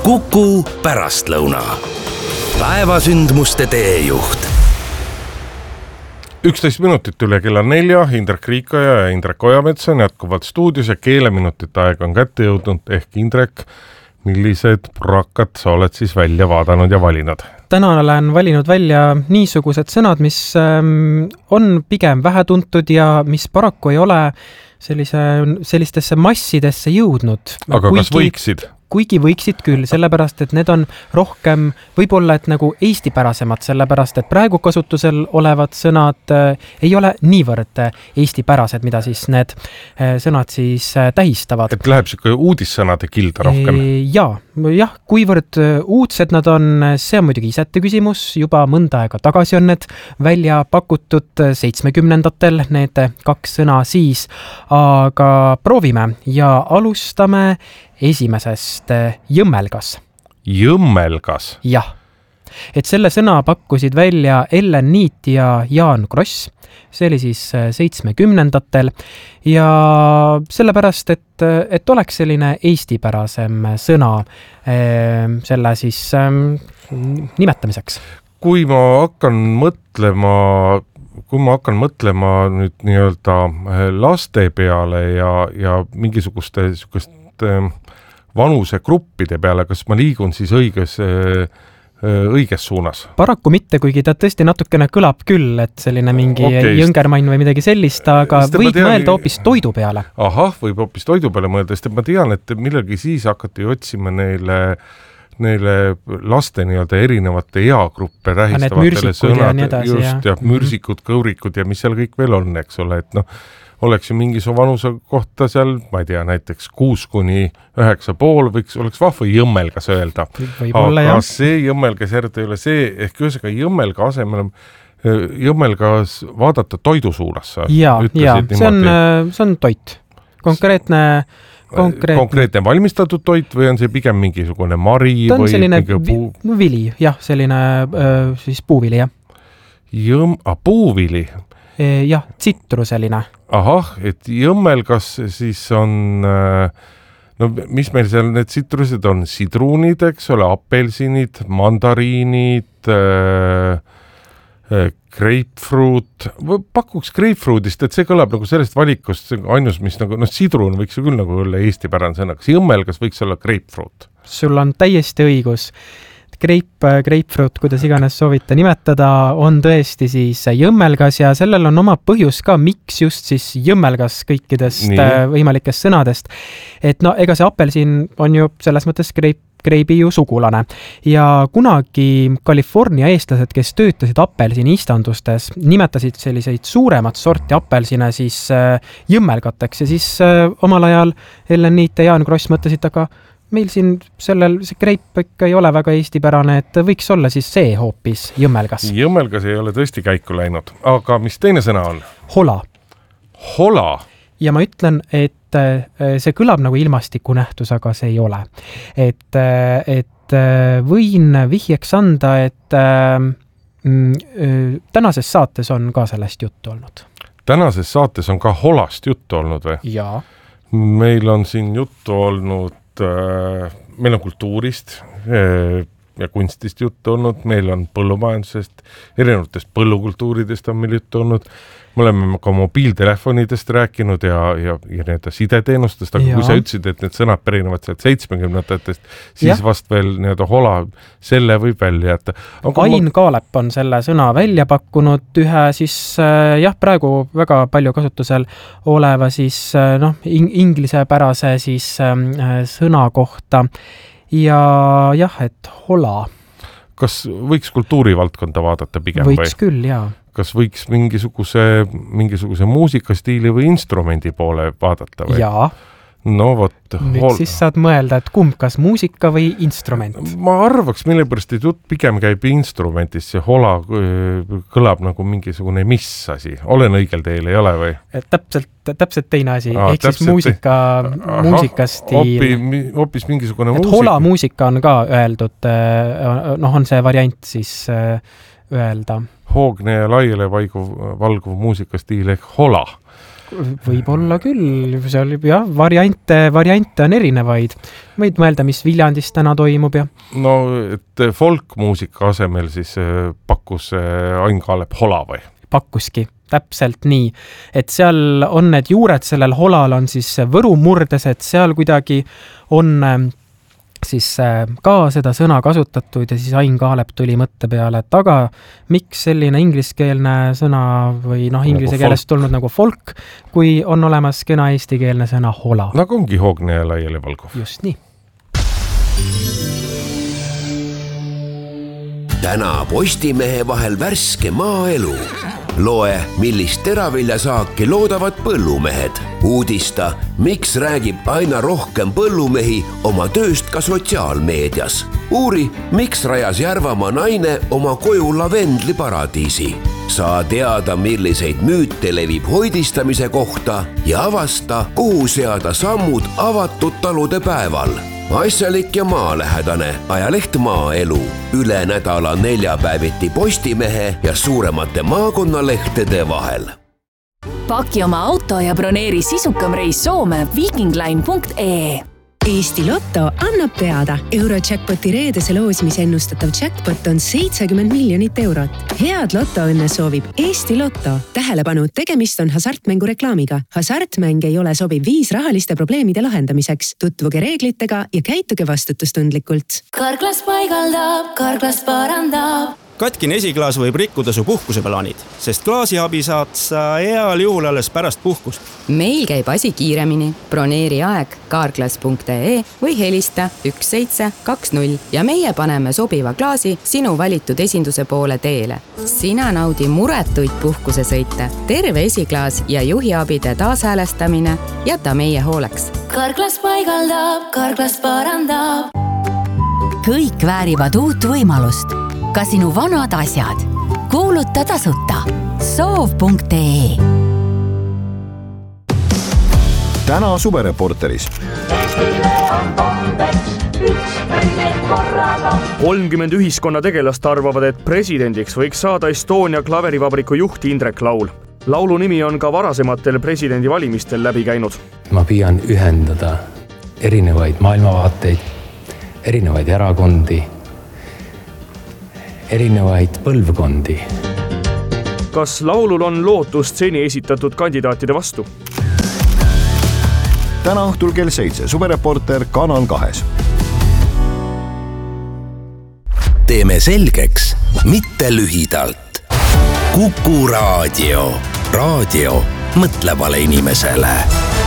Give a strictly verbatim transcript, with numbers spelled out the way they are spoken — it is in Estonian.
Kuku pärastlõuna. Päevasündmuste teejuht. üksteist minutit üle kella nelja, Indrek Riikoja ja Indrek Ojamets on jätkuvalt stuudios ja keeleminutite aeg on kätte jõudnud. Ehk Indrek, millised prakad sa oled siis välja vaadanud ja valinud? Täna olen valinud välja niisugused sõnad, mis ähm, on pigem vähetuntud ja mis paraku ei ole sellise, sellistesse massidesse jõudnud. Aga kuigi, kas võiksid? Kuigi võiksid küll, sellepärast, et need on rohkem võib-olla et nagu eestipärasemad, sellepärast, et praegu kasutusel olevad sõnad äh, ei ole niivõrd eestipärased, mida siis need äh, sõnad siis äh, tähistavad. Et läheb siuke uudissõnade kilda rohkem? E, jaa, jah, kuivõrd uudsed nad on, see on muidugi isete küsimus, juba mõnda aega tagasi on need välja pakutud seitsmekümnendatel, need kaks sõna siis, aga proovime ja alustame esimesest jõmmelgas. Jõmmelgas? Jah. Et selle sõna pakkusid välja Ellen Niit ja Jaan Kross. See oli siis seitsmekümnendatel ja sellepärast, et, et oleks selline eestipärasem sõna selle siis nimetamiseks. Kui ma hakkan mõtlema, kui ma hakkan mõtlema nüüd nii-öelda laste peale ja, ja mingisuguste sükest vanusegruppide peale, kas ma liigun siis õiges, õiges suunas? Paraku mitte, kuigi ta tõesti natukene kõlab küll, et selline mingi okay. jõngermann või midagi sellist, aga Sest võid tean, mõelda hoopis toidu peale. Ahah, võib hoopis toidu peale mõelda, sest ma tean, et millegi siis hakati otsima neile neile laste nii-öelda erinevate eagruppe tähistavatele sõnad, just ja, ja mürsikud, kõurikud ja mis seal kõik veel on, eks ole, et noh, oleks ju mingi su vanuse kohta seal, ma ei tea, näiteks kuus kuni üheksa pool võiks, oleks vahva jõmmelgas öelda. Võibolla, aga jah. See jõmmelgas järgi ei ole see, ehk ühesega jõmmelga asemel jõmmelgas vaadata toidu suunas. Jaa, jaa, see on, see on toit. Konkreetne Konkreetne. Konkreetne valmistatud toit või on see pigem mingisugune mari? Ta on või selline puu... vili, jah, selline öö, siis puuvili, jah. Jõm... A, puuvili? E, jah, tsitruseline. Ahah, et jõmmelgas siis on, no mis meil seal need tsitrused on? Sidrunid, eks ole, apelsinid, mandariinid, grapefruit, pakuks grapefruitist, et see kõlab nagu sellest valikust ainus, mis nagu, noh, sidrun võiks ju küll nagu olla eestipärane sõna, kas jõmmelgas võiks olla grapefruit? Sul on täiesti õigus. Grape, grapefruit, kuidas iganes soovite nimetada, on tõesti siis jõmmelgas ja sellel on oma põhjus ka, miks just siis jõmmelgas kõikidest Nii. võimalikest sõnadest. Et no ega see apelsin on ju selles mõttes grape Greibi ju sugulane ja kunagi California eestlased, kes töötasid apelsini istandustes, nimetasid selliseid suuremat sorti apelsine siis jõmmelgateks ja siis omal ajal Ellen Niit ja Jaan Kross mõtlesid, aga meil siin sellel, see greip ikka ei ole väga eestipärane, et võiks olla siis see hoopis jõmmelgas. Jõmmelgas ei ole tõesti käiku läinud, aga mis teine sõna on? Hola. Hola? Ja ma ütlen, et see kõlab nagu ilmastikunähtus, aga see ei ole. Et, et võin vihjeks anda, et mm, tänases saates on ka sellest juttu olnud. Tänases saates on ka holast juttu olnud või? Jaa. Meil on siin juttu olnud, meil on kultuurist ja kunstist juttu olnud, meil on põllumajandusest, erinevatest põllukultuuridest on meil juttu olnud. Me oleme ka mobiiltelefonidest rääkinud ja, ja, ja need sideteenustest, aga ja. Kui sa ütlesid, et need sõnad pärinevad sealt seitsmekümnendatest, siis ja. Vast veel nii-öelda hola, selle võib välja jätta. Aga Ain ma... Kaalep on selle sõna välja pakkunud ühe siis jah, praegu väga palju kasutusel oleva siis noh, inglisepärase siis sõna kohta ja jah, et hola. Kas võiks kultuurivaldkonda vaadata pigem? Võiks või? Küll, jaa. Kas võiks mingisuguse, mingisuguse muusikastiili või instrumendi poole vaadata või? Jaa. No vot. Nüüd hol... siis saad mõelda, et kumb, kas muusika või instrument? Ma arvaks, mille pärast et jutt pigem käib instrumentist, see hola kõlab nagu mingisugune mis asi. Olen õigel teel, ei ole või? Täpselt, täpselt teine asi, Aa, ehk siis muusika, te... muusikastiil. Hoopis mingisugune et muusika. Hola muusika on ka öeldud, noh on see variant siis öelda. Hoogne ja laiale vaiguv, valguv muusikastiil ehk hola. Võib-olla küll, seal jah, variante, variante on erinevaid. Võid mõelda, mis Viljandis täna toimub ja? No, et folkmuusika asemel siis pakkus Ain Kaalep hola või? Pakkuski, täpselt nii. Et seal on need juured, sellel holal on siis Võru murdes, et seal kuidagi on siis ka seda sõna kasutatud ja siis Ain Kaalep tuli mõtte peale, et aga miks selline ingliskeelne sõna või noh, inglise nagu keelest tulnud nagu folk, kui on olemas kena eestikeelne sõna hola. Nagu ongi Hoogne ja Laiali-Valgov. Just nii. Täna Postimehe vahel värske maaelu. Loe, millist teraviljasaaki loodavad põllumehed. Uudista, miks räägib aina rohkem põllumehi oma tööst ka sotsiaalmeedias. Uuri, miks rajas Järvamaa naine oma koju lavendliparadiisi. Saa teada, milliseid müüte levib hoidistamise kohta ja avasta, kuhu seada sammud avatud talude päeval. Asjalik ja maalähedane ajaleht Maaelu. Üle nädala neljapäeviti Postimehe ja suuremate maakonnalehtede vahel. Paki oma auto ja broneeri sisukam reis Soome vikingline punkt ee. Eesti Lotto annab teada. Eurojackpoti reedese loosimise ennustatav jackpot on seitsekümmend miljonit eurot. Head Lottoõnne soovib Eesti Lotto. Tähelepanu, tegemist on hasartmängu reklaamiga. Hasartmäng ei ole sobiv viis rahaliste probleemide lahendamiseks. Tutvuge reeglitega ja käituge vastutustundlikult. Karklas paigaldab, Karklas parandab. Katkine esiklaas võib rikkuda su puhkuseplaanid, sest klaasiabi saad sa heal juhul alles pärast puhkust. Meil käib asi kiiremini. Broneeri aeg karklas punkt ee või helista üks seitse kaks null ja meie paneme sobiva klaasi sinu valitud esinduse poole teele. Sina naudi muretuid puhkusesõite. Terve esiklaas ja juhiabide taashäälestamine jäta meie hooleks. Karklas paigaldab, Karklas parandab. Kõik väärivad uut võimalust. Ka sinu vanad asjad. Kuuluta tasuta. soov punkt ee. Täna Suvereporteris. kolmkümmend ühiskonna tegelast arvavad, et presidendiks võiks saada Estonia klaverivabriku juht Indrek Laul. Laulu nimi on ka varasematel presidendivalimistel läbi käinud. Ma püüan ühendada erinevaid maailmavaateid, erinevaid erakondi, erinevaid põlvkondi. Kas Laulul on lootust seni esitatud kandidaatide vastu? Täna õhtul kell seitse Suvereporter Kanal kahes. Teeme selgeks, mitte lühidalt. Kuku raadio. Raadio mõtlevale inimesele.